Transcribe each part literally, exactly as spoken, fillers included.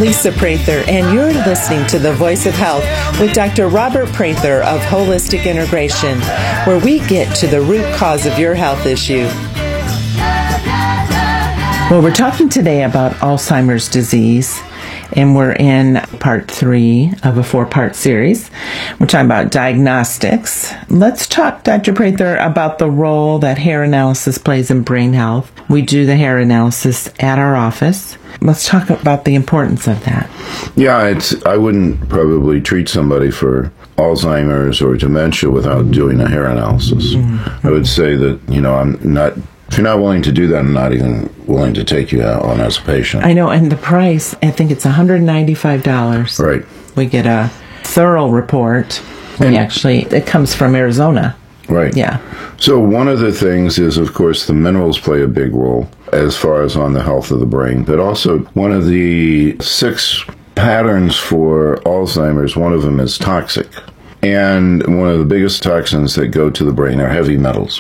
Lisa Prather, and you're listening to The Voice of Health with Doctor Robert Prather of Holistic Integration, where we get to the root cause of your health issue. Well, we're talking today about Alzheimer's disease, and we're in part three of a four-part series. We're talking about diagnostics. Let's talk, Doctor Prather, about the role that hair analysis plays in brain health. We do the hair analysis at our office. Let's talk about the importance of that. Yeah, it's, I wouldn't probably treat somebody for Alzheimer's or dementia without doing a hair analysis. Mm-hmm. I would say that, you know, I'm not... If you're not willing to do that, I'm not even willing to take you on as a patient. I know, and the price, I think it's one hundred ninety-five dollars. Right. We get a thorough report. We and, actually, it comes from Arizona. Right. Yeah. So one of the things is, of course, the minerals play a big role as far as on the health of the brain, but also one of the six patterns for Alzheimer's, one of them is toxic. And one of the biggest toxins that go to the brain are heavy metals.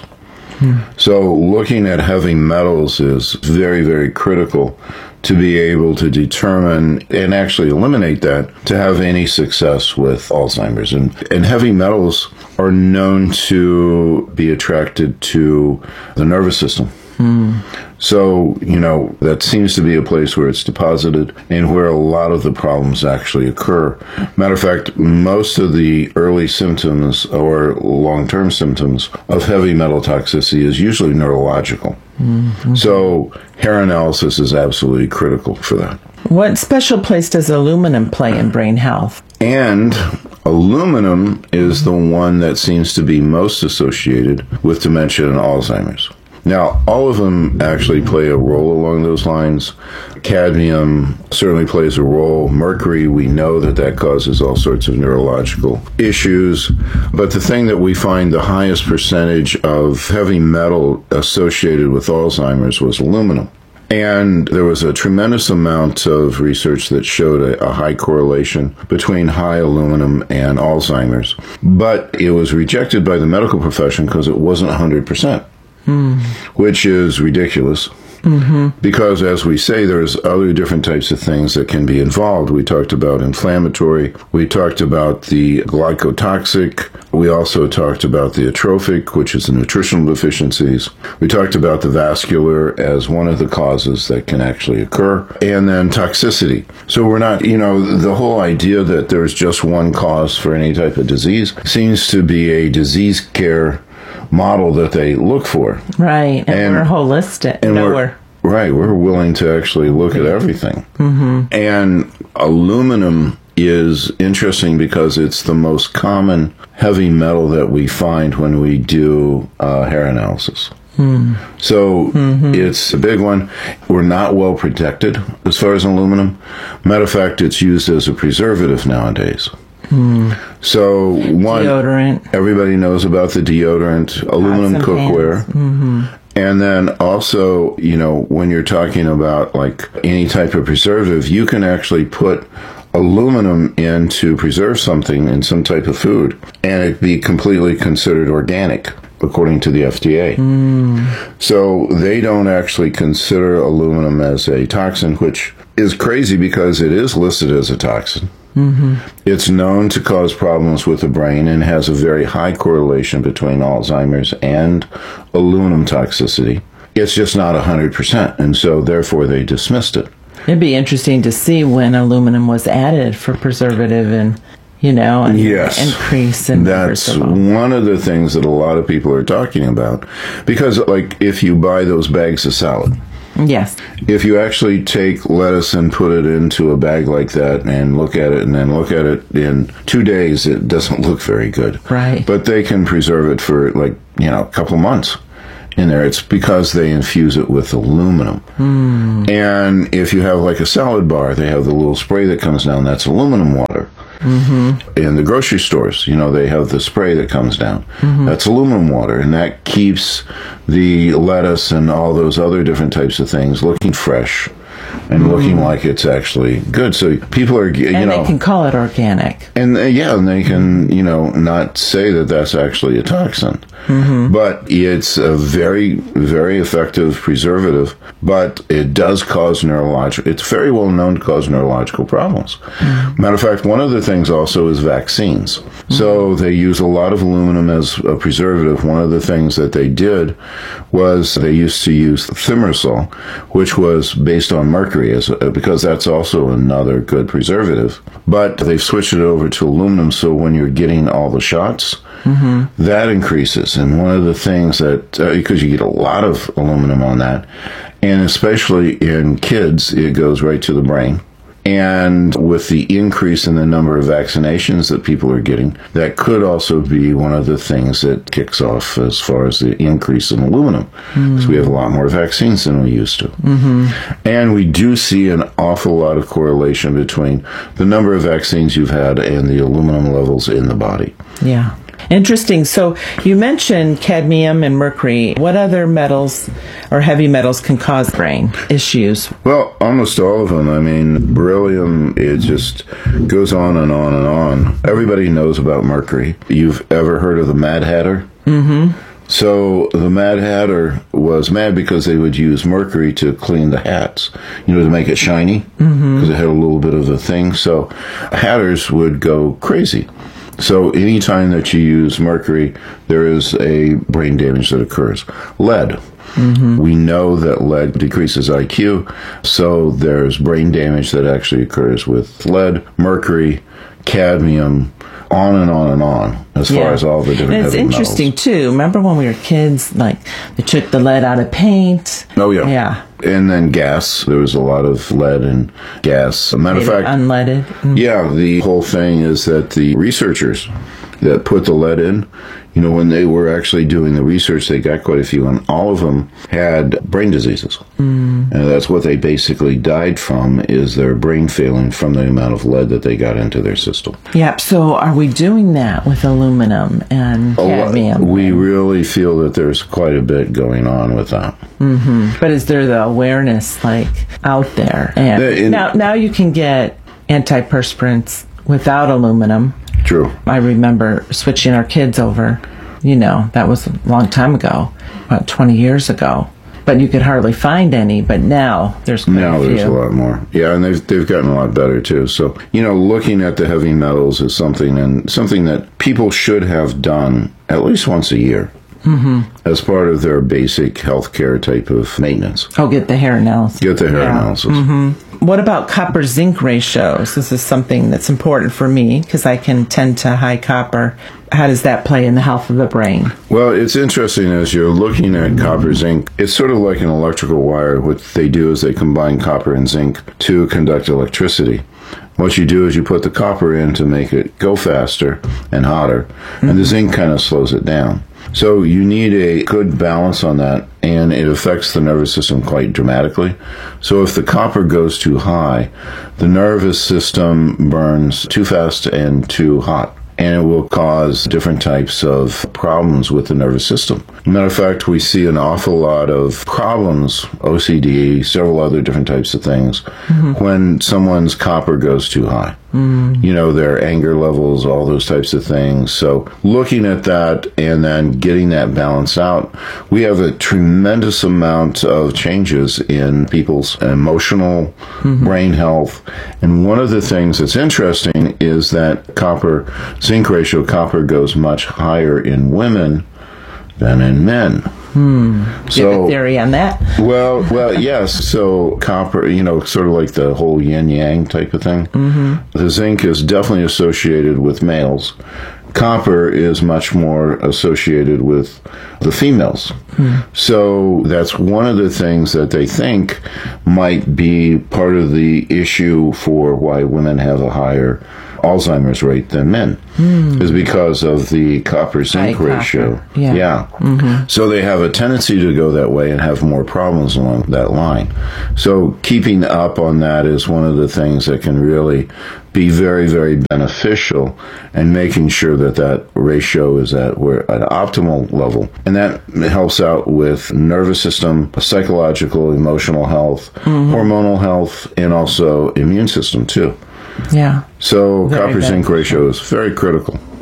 So looking at heavy metals is very, very critical to be able to determine and actually eliminate that to have any success with Alzheimer's. And, and heavy metals are known to be attracted to the nervous system. Mm. So, you know, that seems to be a place where it's deposited and where a lot of the problems actually occur. Matter of fact, most of the early symptoms or long-term symptoms of heavy metal toxicity is usually neurological. Mm-hmm. So hair analysis is absolutely critical for that. What special place does aluminum play in brain health? And aluminum is the one that seems to be most associated with dementia and Alzheimer's. Now, all of them actually play a role along those lines. Cadmium certainly plays a role. Mercury, we know that that causes all sorts of neurological issues. But the thing that we find the highest percentage of heavy metal associated with Alzheimer's was aluminum. And there was a tremendous amount of research that showed a, a high correlation between high aluminum and Alzheimer's. But it was rejected by the medical profession because it wasn't one hundred percent. Mm. Which is ridiculous. Mm-hmm. Because, as we say, there's other different types of things that can be involved. We talked about inflammatory. We talked about the glycotoxic. We also talked about the atrophic, which is the nutritional deficiencies. We talked about the vascular as one of the causes that can actually occur. And then toxicity. So we're not, you know, the whole idea that there's just one cause for any type of disease seems to be a disease care model that they look for. Right, and, and we're holistic. And no, we're, we're right, we're willing to actually look at everything. Mm-hmm. And aluminum is interesting because it's the most common heavy metal that we find when we do uh, hair analysis. Mm. So mm-hmm. it's a big one. We're not well protected as far as aluminum. Matter of fact, it's used as a preservative nowadays. Mm. So one, deodorant. Everybody knows about the deodorant, aluminum cookware. Mm-hmm. And then also, you know, when you're talking about like any type of preservative, you can actually put aluminum in to preserve something in some type of food and it be completely considered organic, according to the F D A. Mm. So they don't actually consider aluminum as a toxin, which is crazy because it is listed as a toxin. Mm-hmm. It's known to cause problems with the brain and has a very high correlation between Alzheimer's and aluminum toxicity. It's just not one hundred percent, and so therefore they dismissed it. It'd be interesting to see when aluminum was added for preservative and, you know, and yes, increase in that's one of the things that a lot of people are talking about. Because, like, if you buy those bags of salad, yes. If you actually take lettuce and put it into a bag like that and look at it and then look at it in two days, it doesn't look very good. Right. But they can preserve it for, like, you know, a couple months in there. It's because they infuse it with aluminum. Mm. And if you have, like, a salad bar, they have the little spray that comes down. That's aluminum water. Mm-hmm. In the grocery stores, you know, they have the spray that comes down. Mm-hmm. That's aluminum water, and that keeps the lettuce and all those other different types of things looking fresh and mm-hmm. looking like it's actually good. So people are, you and know... And they can call it organic. And, uh, yeah, and they can, you know, not say that that's actually a toxin. Mm-hmm. But it's a very, very effective preservative, but it does cause neurological, it's very well known to cause neurological problems. Mm-hmm. Matter of fact, one of the things also is vaccines. Mm-hmm. So they use a lot of aluminum as a preservative. One of the things that they did was they used to use thimerosal, which was based on mercury, as a, because that's also another good preservative. But they've switched it over to aluminum, so when you're getting all the shots, mm-hmm. that increases. And one of the things that, uh, because you get a lot of aluminum on that, and especially in kids, it goes right to the brain. And with the increase in the number of vaccinations that people are getting, that could also be one of the things that kicks off as far as the increase in aluminum. Mm-hmm. Because we have a lot more vaccines than we used to. Mm-hmm. And we do see an awful lot of correlation between the number of vaccines you've had and the aluminum levels in the body. Yeah. Interesting. So you mentioned cadmium and mercury. What other metals or heavy metals can cause brain issues? Well, almost all of them. I mean, beryllium, it just goes on and on and on. Everybody knows about mercury. You've ever heard of the Mad Hatter? Mm-hmm. So the Mad Hatter was mad because they would use mercury to clean the hats, you know, to make it shiny, because mm-hmm. it had a little bit of a thing. So hatters would go crazy. So anytime that you use mercury, there is a brain damage that occurs. Lead. Mm-hmm. We know that lead decreases I Q, so there's brain damage that actually occurs with lead, mercury, cadmium, on and on and on, as yeah. far as all the different and it's heavy interesting, metals. too. Remember when we were kids, like, they took the lead out of paint? Oh, yeah. Yeah. And then gas. There was a lot of lead and gas. As a matter of fact, unleaded. Mm-hmm. Yeah, the whole thing is that the researchers that put the lead in, you know, when they were actually doing the research, they got quite a few, and all of them had brain diseases. Mm. And that's what they basically died from, is their brain failing from the amount of lead that they got into their system. Yep. So are we doing that with aluminum and cadmium? Oh, we really feel that there's quite a bit going on with that. Mm-hmm. But is there the awareness, like, out there? And in, now, now you can get antiperspirants without aluminum. True. I remember switching our kids over. You know, that was a long time ago, about twenty years ago. But you could hardly find any. But now there's quite now a few. There's a lot more. Yeah, and they've they've gotten a lot better too. So you know, looking at the heavy metals is something and something that people should have done at least once a year. Mm-hmm. As part of their basic healthcare type of maintenance. Oh, get the hair analysis. Get the hair yeah. analysis. Mm-hmm. What about copper-zinc ratios? This is something that's important for me because I can tend to high copper. How does that play in the health of the brain? Well, it's interesting as you're looking at copper-zinc. It's sort of like an electrical wire. What they do is they combine copper and zinc to conduct electricity. What you do is you put the copper in to make it go faster and hotter, mm-hmm. and the zinc kind of slows it down. So you need a good balance on that, and it affects the nervous system quite dramatically. So if the copper goes too high, the nervous system burns too fast and too hot, and it will cause different types of problems with the nervous system. Matter of fact, we see an awful lot of problems, O C D, several other different types of things, mm-hmm. when someone's copper goes too high. Mm. You know, their anger levels, all those types of things. So looking at that and then getting that balance out, we have a tremendous amount of changes in people's emotional mm-hmm. brain health. And one of the things that's interesting is that copper zinc ratio, copper goes much higher in women than in men. Hmm. Do you have a theory on that? well, well, yes. So copper, you know, sort of like the whole yin-yang type of thing. Mm-hmm. The zinc is definitely associated with males. Copper is much more associated with the females. Hmm. So that's one of the things that they think might be part of the issue for why women have a higher Alzheimer's rate than men, mm. is because of the copper-zinc ratio. Copper. Yeah. yeah. Mm-hmm. So they have a tendency to go that way and have more problems along that line. So keeping up on that is one of the things that can really be very, very beneficial, and making sure that that ratio is at where at an optimal level. And that helps out with nervous system, psychological, emotional health, mm-hmm. hormonal health, and also immune system too. Yeah. So very copper-zinc ratio is very critical.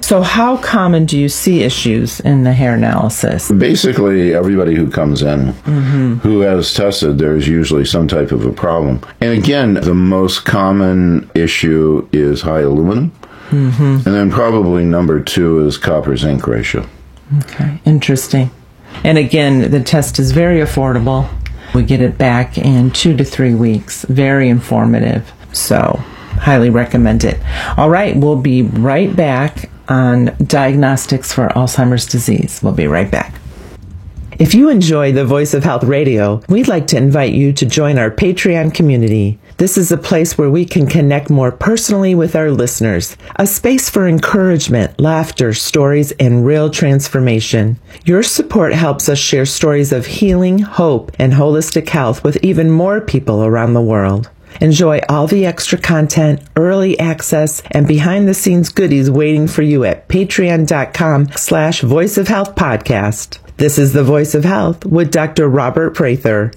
So how common do you see issues in the hair analysis? Basically, everybody who comes in mm-hmm. who has tested, there's usually some type of a problem. And again, the most common issue is high aluminum. Mm-hmm. And then probably number two is copper-zinc ratio. Okay, interesting. And again, the test is very affordable. We get it back in two to three weeks. Very informative. So, highly recommend it. All right, we'll be right back on diagnostics for Alzheimer's disease. We'll be right back. If you enjoy the Voice of Health Radio, we'd like to invite you to join our Patreon community. This is a place where we can connect more personally with our listeners, a space for encouragement, laughter, stories, and real transformation. Your support helps us share stories of healing, hope, and holistic health with even more people around the world. Enjoy all the extra content, early access, and behind-the-scenes goodies waiting for you at patreon.com slash Voice of Health podcast. This is The Voice of Health with Doctor Robert Prather.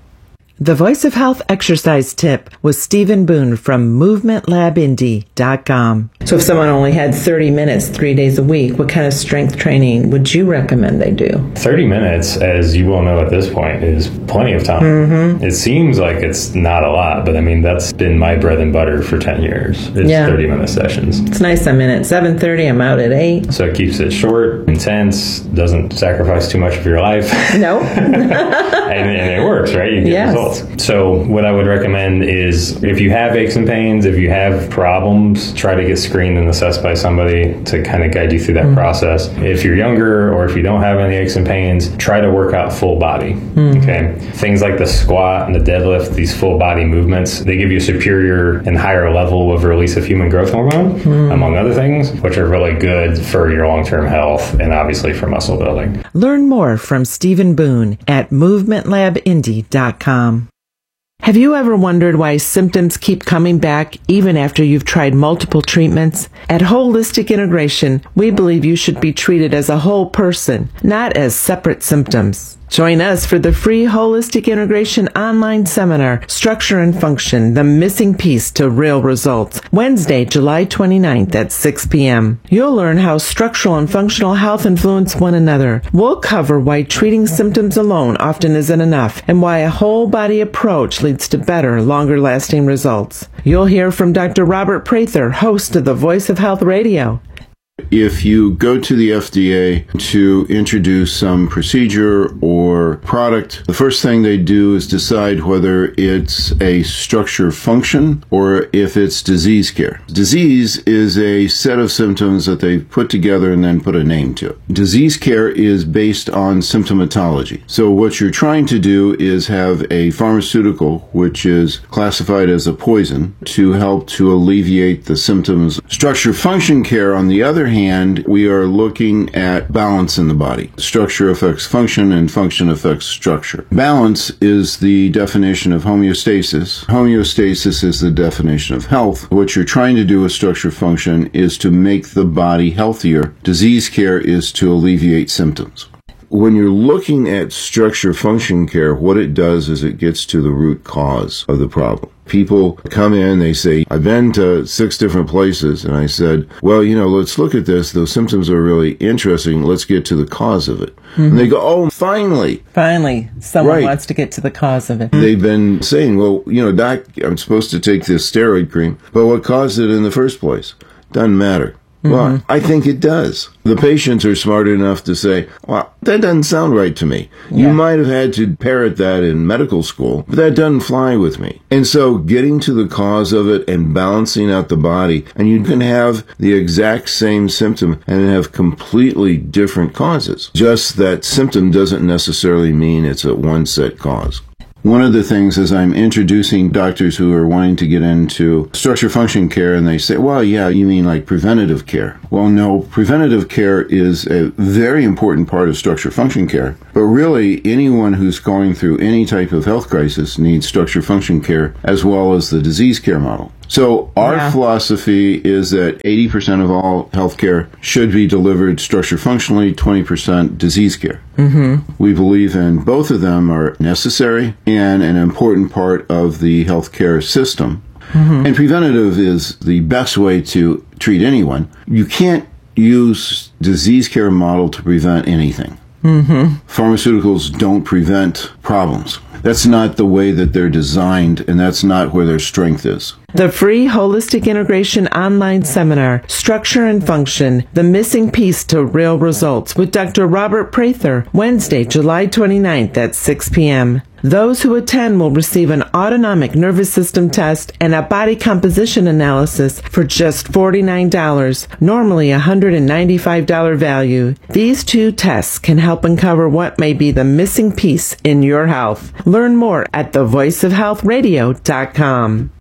The Voice of Health exercise tip was Stephen Boone from movement lab indy dot com. So if someone only had thirty minutes three days a week, what kind of strength training would you recommend they do? thirty minutes, as you will know at this point, is plenty of time. Mm-hmm. It seems like it's not a lot, but I mean, that's been my bread and butter for ten years. It's yeah. thirty minute sessions. It's nice. I'm in at seven thirty. I'm out at eight. So it keeps it short, intense, doesn't sacrifice too much of your life. No. and, and it works, right? You get yes. results. So what I would recommend is if you have aches and pains, if you have problems, try to get screened and assessed by somebody to kind of guide you through that mm-hmm. process. If you're younger or if you don't have any aches and pains, try to work out full body. Mm-hmm. Okay. Things like the squat and the deadlift, these full body movements, they give you a superior and higher level of release of human growth hormone, mm-hmm. among other things, which are really good for your long-term health and obviously for muscle building. Learn more from Stephen Boone at movement lab indy dot com. Have you ever wondered why symptoms keep coming back even after you've tried multiple treatments? At Holistic Integration, we believe you should be treated as a whole person, not as separate symptoms. Join us for the free Holistic Integration online seminar, Structure and Function, the missing piece to real results, Wednesday, July twenty-ninth at six p.m. You'll learn how structural and functional health influence one another. We'll cover why treating symptoms alone often isn't enough and why a whole body approach leads to better, longer lasting results. You'll hear from Doctor Robert Prather, host of the Voice of Health Radio. If you go to the F D A to introduce some procedure or product, the first thing they do is decide whether it's a structure function or if it's disease care. Disease is a set of symptoms that they put together and then put a name to it. Disease care is based on symptomatology. So what you're trying to do is have a pharmaceutical, which is classified as a poison, to help to alleviate the symptoms. Structure function care, on the other hand, we are looking at balance in the body. Structure affects function and function affects structure. Balance is the definition of homeostasis. Homeostasis is the definition of health. What you're trying to do with structure function is to make the body healthier. Disease care is to alleviate symptoms. When you're looking at structure function care, what it does is it gets to the root cause of the problem. People come in, they say, I've been to six different places, and I said, well, you know, let's look at this. Those symptoms are really interesting. Let's get to the cause of it. Mm-hmm. And they go, oh, finally. Finally, someone right. wants to get to the cause of it. They've been saying, well, you know, doc, I'm supposed to take this steroid cream, but what caused it in the first place? Doesn't matter. Mm-hmm. Well, I think it does. The patients are smart enough to say, well, that doesn't sound right to me. Yeah. You might have had to parrot that in medical school, but that doesn't fly with me. And so getting to the cause of it and balancing out the body, and you can have the exact same symptom and have completely different causes. Just that symptom doesn't necessarily mean it's a one set cause. One of the things is I'm introducing doctors who are wanting to get into structure function care, and they say, well, yeah, you mean like preventative care. Well, no, preventative care is a very important part of structure function care. But really, anyone who's going through any type of health crisis needs structure function care as well as the disease care model. So our yeah. philosophy is that eighty percent of all healthcare should be delivered structure functionally, twenty percent disease care. Mm-hmm. We believe in both of them are necessary and an important part of the healthcare system. Mm-hmm. And preventative is the best way to treat anyone. You can't use disease care model to prevent anything. Mm-hmm. Pharmaceuticals don't prevent problems. That's not the way that they're designed, and that's not where their strength is. The free Holistic Integration online seminar, Structure and Function, the Missing Piece to Real Results, with Doctor Robert Prather, Wednesday, July twenty-ninth at six p.m. Those who attend will receive an autonomic nervous system test and a body composition analysis for just forty-nine dollars, normally a one hundred ninety-five dollars value. These two tests can help uncover what may be the missing piece in your health. Learn more at the voice of health radio dot com.